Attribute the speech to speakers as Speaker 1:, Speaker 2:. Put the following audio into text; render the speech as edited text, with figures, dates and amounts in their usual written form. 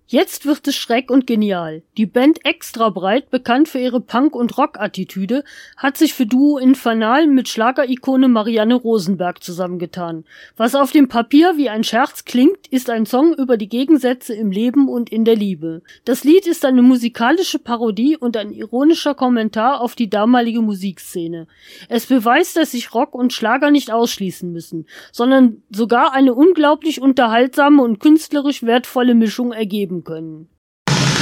Speaker 1: Jetzt wird es schräg und genial. Die Band Extrabreit, bekannt für ihre Punk- und Rock-Attitüde, hat sich für Duo Infernal mit Schlagerikone Marianne Rosenberg zusammengetan. Was auf dem Papier wie ein Scherz klingt, ist ein Song über die Gegensätze im Leben und in der Liebe. Das Lied ist eine musikalische Parodie und ein ironischer Kommentar auf die damalige Musikszene. Es beweist, dass sich Rock und Schlager nicht ausschließen müssen, sondern sogar eine unglaublich unterhaltsame und künstlerisch wertvolle Mischung ergeben können.